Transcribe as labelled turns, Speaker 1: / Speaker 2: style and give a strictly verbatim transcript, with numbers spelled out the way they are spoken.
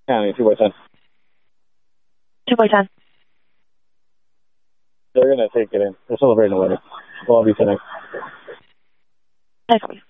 Speaker 1: County, two by ten.
Speaker 2: two by ten.
Speaker 1: They're going to take it in. They're celebrating the wedding. We'll all be sitting.
Speaker 2: No problem.